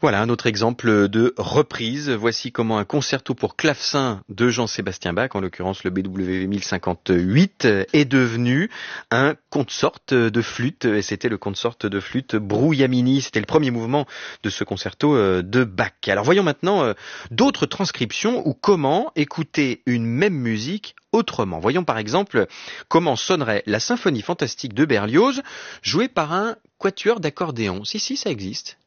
Voilà un autre exemple de reprise. Voici comment un concerto pour clavecin de Jean-Sébastien Bach, en l'occurrence le BWV 1058, est devenu un consort de flûte. Et c'était le consort de flûte Brouillamini. C'était le premier mouvement de ce concerto de Bach. Alors voyons maintenant d'autres transcriptions ou comment écouter une même musique autrement. Voyons par exemple comment sonnerait la symphonie fantastique de Berlioz jouée par un quatuor d'accordéon. Si, ça existe.